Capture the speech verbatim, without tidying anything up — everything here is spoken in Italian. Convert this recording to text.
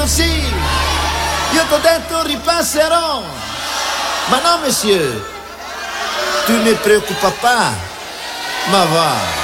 detto sì, io t'ho detto ripasserò, ma no monsieur, tu ne preoccupa pas, ma va.